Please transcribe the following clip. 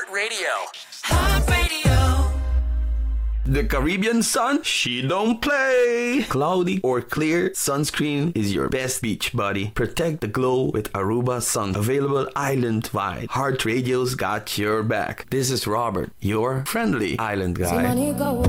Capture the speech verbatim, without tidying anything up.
Heart Radio. Heart Radio. The Caribbean sun, she don't play. Cloudy or clear, sunscreen is your best beach buddy. Protect the glow with Aruba Sun. Available island-wide. Heart Radio's got your back. This is Robert, your friendly island guy.